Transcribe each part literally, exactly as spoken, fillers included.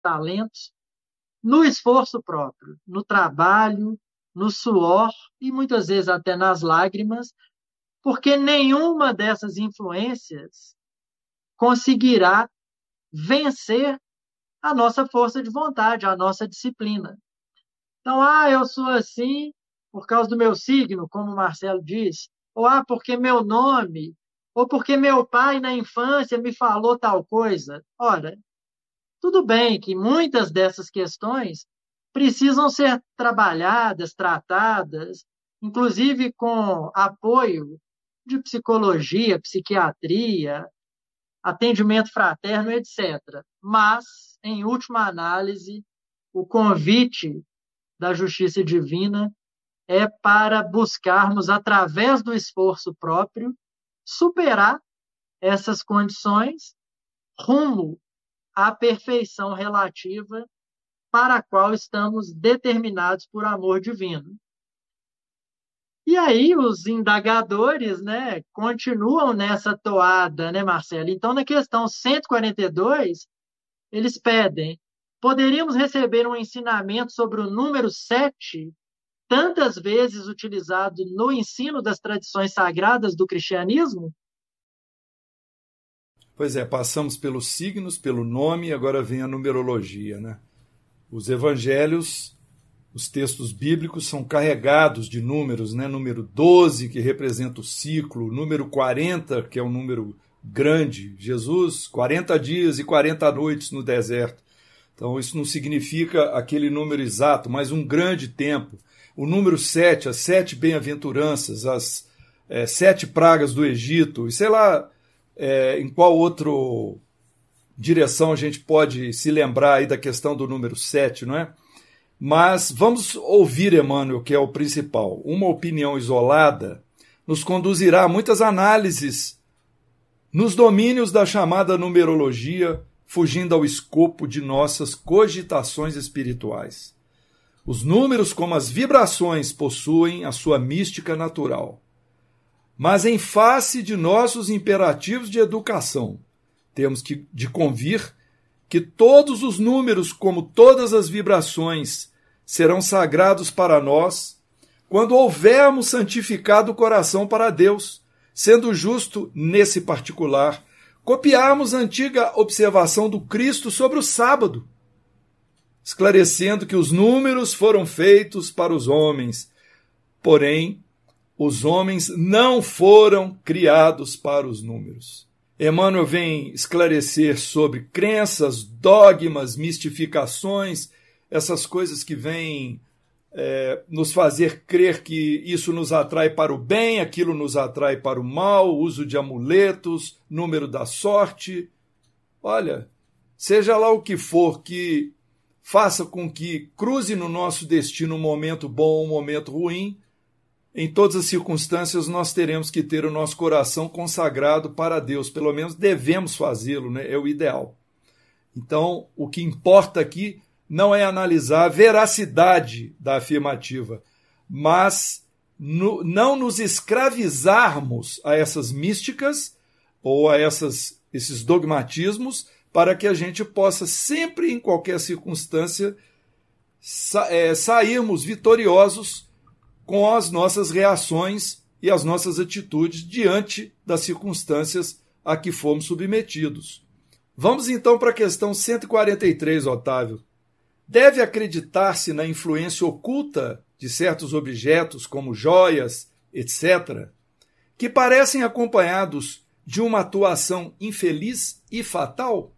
talentos, no esforço próprio, no trabalho, no suor e muitas vezes até nas lágrimas, porque nenhuma dessas influências conseguirá vencer a nossa força de vontade, a nossa disciplina. Então, ah, eu sou assim por causa do meu signo, como o Marcelo diz, ou ah, porque meu nome, ou porque meu pai na infância me falou tal coisa. Ora, tudo bem que muitas dessas questões precisam ser trabalhadas, tratadas, inclusive com apoio de psicologia, psiquiatria, atendimento fraterno, etcétera. Mas, em última análise, o convite da justiça divina é para buscarmos, através do esforço próprio, superar essas condições rumo à perfeição relativa para a qual estamos determinados por amor divino. E aí os indagadores, né, continuam nessa toada, né, Marcelo? Então, na questão cento e quarenta e dois, eles pedem: poderíamos receber um ensinamento sobre o número sete, tantas vezes utilizado no ensino das tradições sagradas do cristianismo? Pois é, passamos pelos signos, pelo nome, e agora vem a numerologia, né? Os evangelhos, os textos bíblicos são carregados de números, né? Número doze, que representa o ciclo, número quarenta, que é um número grande. Jesus, quarenta dias e quarenta noites no deserto. Então, isso não significa aquele número exato, mas um grande tempo. O número sete, as sete bem-aventuranças, as é, sete pragas do Egito, e sei lá é, em qual outra direção a gente pode se lembrar aí da questão do número sete, não é? Mas vamos ouvir Emmanuel, que é o principal. Uma opinião isolada nos conduzirá a muitas análises nos domínios da chamada numerologia, fugindo ao escopo de nossas cogitações espirituais. Os números, como as vibrações, possuem a sua mística natural. Mas em face de nossos imperativos de educação, temos que, de convir que todos os números, como todas as vibrações, serão sagrados para nós quando houvermos santificado o coração para Deus, sendo justo, nesse particular, copiarmos a antiga observação do Cristo sobre o sábado, esclarecendo que os números foram feitos para os homens, porém, os homens não foram criados para os números. Emmanuel vem esclarecer sobre crenças, dogmas, mistificações, essas coisas que vêm é, nos fazer crer que isso nos atrai para o bem, aquilo nos atrai para o mal, uso de amuletos, número da sorte. Olha, seja lá o que for que faça com que cruze no nosso destino um momento bom ou um momento ruim, em todas as circunstâncias nós teremos que ter o nosso coração consagrado para Deus, pelo menos devemos fazê-lo, né? É o ideal. Então, o que importa aqui não é analisar a veracidade da afirmativa, mas no, não nos escravizarmos a essas místicas ou a essas, esses dogmatismos, para que a gente possa sempre, em qualquer circunstância, sa- é, sairmos vitoriosos com as nossas reações e as nossas atitudes diante das circunstâncias a que fomos submetidos. Vamos então para a questão cento e quarenta e três, Otávio. Deve acreditar-se na influência oculta de certos objetos, como joias, etcétera, que parecem acompanhados de uma atuação infeliz e fatal?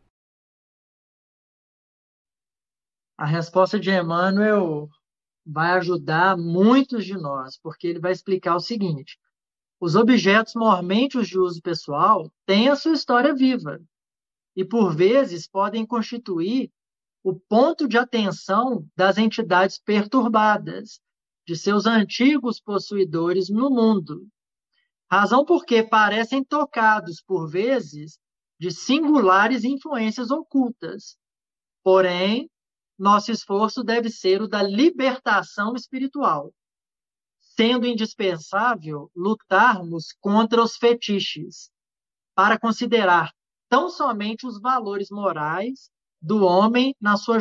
A resposta de Emmanuel vai ajudar muitos de nós, porque ele vai explicar o seguinte: os objetos mormente de uso pessoal têm a sua história viva e, por vezes, podem constituir o ponto de atenção das entidades perturbadas, de seus antigos possuidores no mundo. Razão porque parecem tocados, por vezes, de singulares influências ocultas. Porém, nosso esforço deve ser o da libertação espiritual, sendo indispensável lutarmos contra os fetiches, para considerar tão somente os valores morais do homem na sua